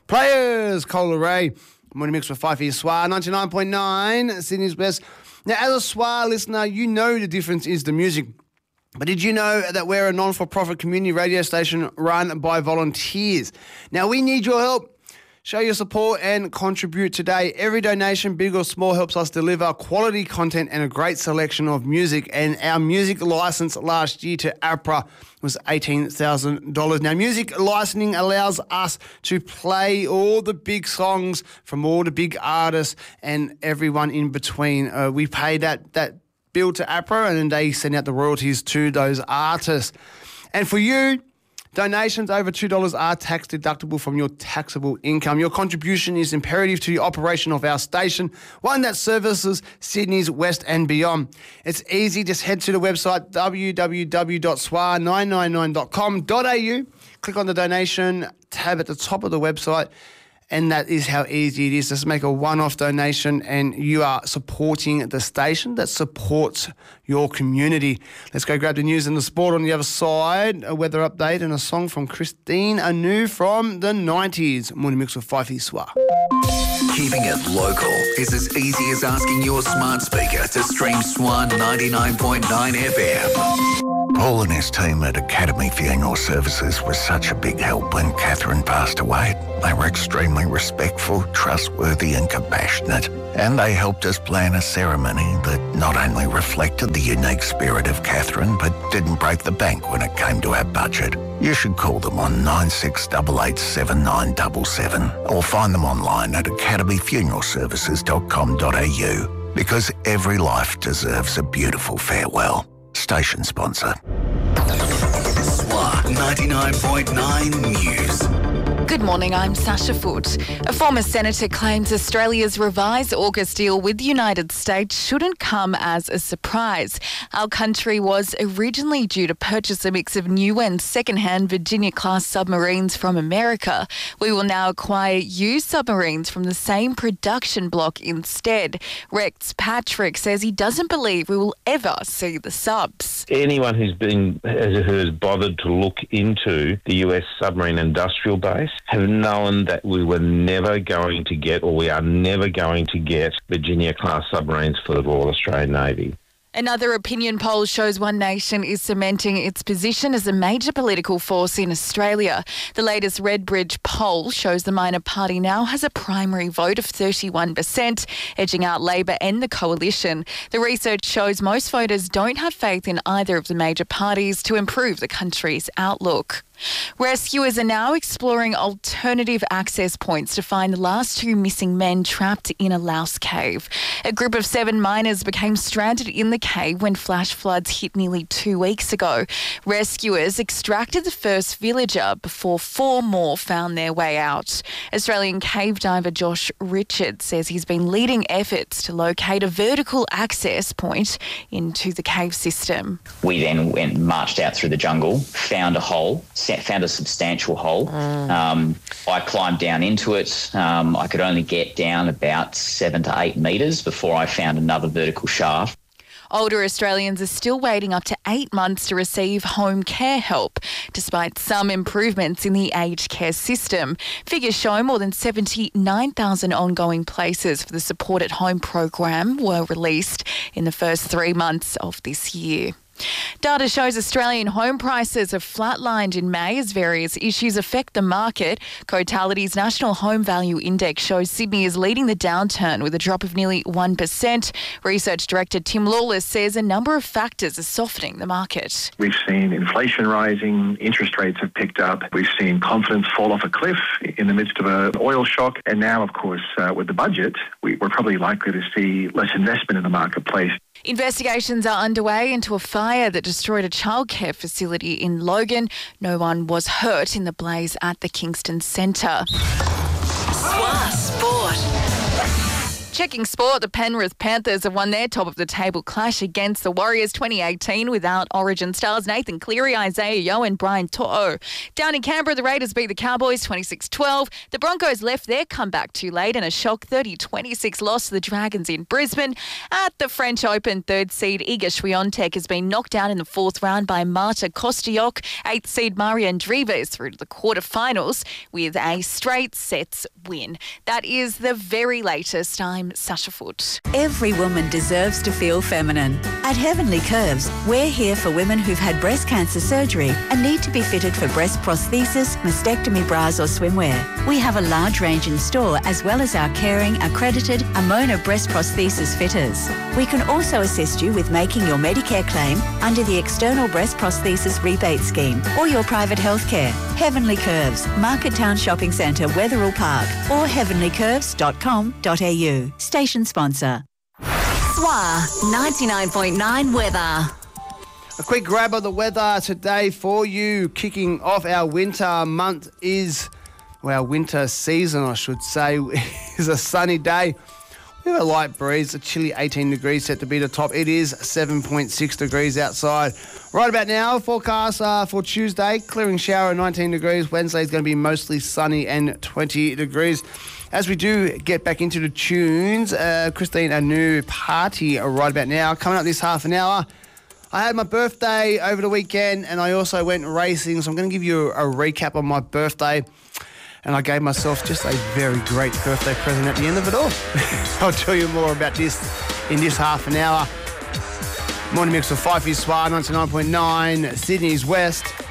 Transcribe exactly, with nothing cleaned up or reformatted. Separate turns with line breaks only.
Players, Cola Ray. Morning mix with Fife S W A, ninety-nine point nine, Sydney's best. Now, as a S W A listener, you know the difference is the music. But did you know that we're a non-for-profit community radio station run by volunteers? Now, we need your help. Show your support and contribute today. Every donation, big or small, helps us deliver quality content and a great selection of music. And our music licence last year to APRA was eighteen thousand dollars. Now, music licensing allows us to play all the big songs from all the big artists and everyone in between. Uh, we pay that, that bill to APRA and then they send out the royalties to those artists. And for you, donations over two dollars are tax deductible from your taxable income. Your contribution is imperative to the operation of our station, one that services Sydney's west and beyond. It's easy. Just head to the website w w w dot s w a nine nine nine dot com dot a u. Click on the donation tab at the top of the website. And that is how easy it is. Just make a one-off donation and you are supporting the station that supports your community. Let's go grab the news and the sport on the other side. A weather update and a song from Christine Anu from the nineties. Morning mix with Fife S W A.
Keeping it local is as easy as asking your smart speaker to stream S W A ninety-nine point nine F M.
Paul and his team at Academy Funeral Services was such a big help when Catherine passed away. They were extremely respectful, trustworthy and compassionate, and they helped us plan a ceremony that not only reflected the unique spirit of Catherine but didn't break the bank when it came to our budget. You should call them on nine six eight eight seven nine seven seven or find them online at academy funeral services dot com dot a u because every life deserves a beautiful farewell. Station sponsor.
S W A ninety-nine point nine News.
Good morning, I'm Sasha Foote. A former senator claims Australia's revised AUKUS deal with the United States shouldn't come as a surprise. Our country was originally due to purchase a mix of new and second-hand Virginia-class submarines from America. We will now acquire used submarines from the same production block instead. Rex Patrick says he doesn't believe we will ever see the subs.
Anyone who's been who has bothered to look into the U S submarine industrial base have known that we were never going to get, or we are never going to get, Virginia-class submarines for the Royal Australian Navy.
Another opinion poll shows One Nation is cementing its position as a major political force in Australia. The latest Redbridge poll shows the minor party now has a primary vote of thirty-one percent, edging out Labor and the Coalition. The research shows most voters don't have faith in either of the major parties to improve the country's outlook. Rescuers are now exploring alternative access points to find the last two missing men trapped in a Laos cave. A group of seven miners became stranded in the cave when flash floods hit nearly two weeks ago. Rescuers extracted the first villager before four more found their way out. Australian cave diver Josh Richards says he's been leading efforts to locate a vertical access point into the cave system.
We then went marched out through the jungle, found a hole, found a substantial hole. Mm. Um, I climbed down into it. Um, I could only get down about seven to eight metres before I found another vertical shaft.
Older Australians are still waiting up to eight months to receive home care help, despite some improvements in the aged care system. Figures show more than seventy-nine thousand ongoing places for the Support at Home program were released in the first three months of this year. Data shows Australian home prices have flatlined in May as various issues affect the market. Cotality's National Home Value Index shows Sydney is leading the downturn with a drop of nearly one percent. Research Director Tim Lawless says a number of factors are softening the market.
We've seen inflation rising, interest rates have picked up, we've seen confidence fall off a cliff in the midst of an oil shock, and now, of course, uh, with the budget, we, we're probably likely to see less investment in the marketplace.
Investigations are underway into a fire that destroyed a childcare facility in Logan. No one was hurt in the blaze at the Kingston Centre.
S W A Sport.
Checking sport, the Penrith Panthers have won their top-of-the-table clash against the Warriors twenty eighteen without Origin stars Nathan Cleary, Isaiah Yeo and Brian To'o. Down in Canberra, the Raiders beat the Cowboys twenty-six twelve. The Broncos left their comeback too late in a shock thirty twenty-six loss to the Dragons in Brisbane. At the French Open, third seed Iga Swiatek has been knocked out in the fourth round by Marta Kostyuk. Eighth seed Maria Andreeva is through to the quarterfinals with a straight sets win. That is the very latest. I'm Sasha Foote.
Every woman deserves to feel feminine. At Heavenly Curves, we're here for women who've had breast cancer surgery and need to be fitted for breast prosthesis, mastectomy bras or swimwear. We have a large range in store as well as our caring, accredited Amona breast prosthesis fitters. We can also assist you with making your Medicare claim under the External Breast Prosthesis Rebate Scheme or your private health care. Heavenly Curves, Market Town Shopping Centre, Wetherill Park or heavenly curves dot com dot a u. Station sponsor.
S W A ninety-nine point nine weather.
A quick grab of the weather today for you. Kicking off our winter month is, well, our winter season, I should say, is a sunny day. We have a light breeze, a chilly eighteen degrees set to be the top. It is seven point six degrees outside. Right about now, forecast uh, for Tuesday, clearing shower at nineteen degrees. Wednesday is going to be mostly sunny and twenty degrees. As we do get back into the tunes, uh, Christine Anu party right about now. Coming up this half an hour, I had my birthday over the weekend and I also went racing. So I'm going to give you a, a recap on my birthday. And I gave myself just a very great birthday present at the end of it all. I'll tell you more about this in this half an hour. Morning mix of five for S W A ninety-nine point nine, Sydney's West.